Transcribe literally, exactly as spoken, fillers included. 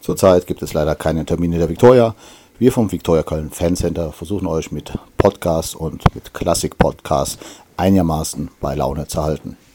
Zurzeit gibt es leider keine Termine der Viktoria. Wir vom Viktoria Köln Fancenter versuchen euch mit Podcasts und mit Klassik-Podcasts einigermaßen bei Laune zu halten.